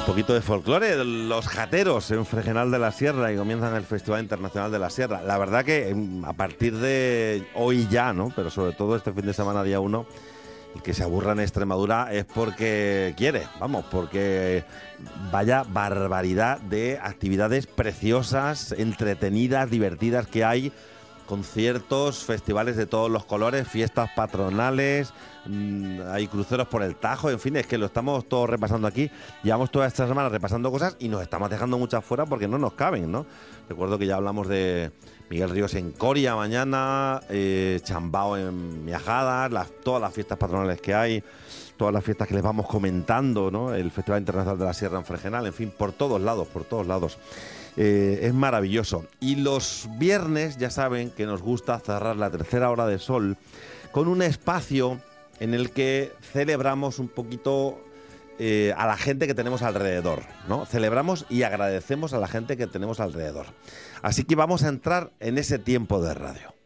poquito de folclore, los jateros en Fregenal de la Sierra, y comienzan el Festival Internacional de la Sierra. La verdad que a partir de hoy ya, ¿no? Pero sobre todo este fin de semana, día 1, el que se aburra en Extremadura es porque quiere, vamos, porque vaya barbaridad de actividades preciosas, entretenidas, divertidas que hay. Conciertos, festivales de todos los colores, fiestas patronales, hay cruceros por el Tajo, en fin, es que lo estamos todos repasando aquí. Llevamos toda esta semana repasando cosas y nos estamos dejando muchas fuera porque no nos caben, ¿no? Recuerdo que ya hablamos de Miguel Ríos en Coria mañana, Chambao en Miajadas, todas las fiestas patronales que hay, todas las fiestas que les vamos comentando, ¿no? El Festival Internacional de la Sierra en Fregenal, en fin, por todos lados, por todos lados. Es maravilloso. Y los viernes ya saben que nos gusta cerrar la tercera hora de sol con un espacio en el que celebramos un poquito a la gente que tenemos alrededor, ¿no? Celebramos y agradecemos a la gente que tenemos alrededor. Así que vamos a entrar en ese tiempo de radio.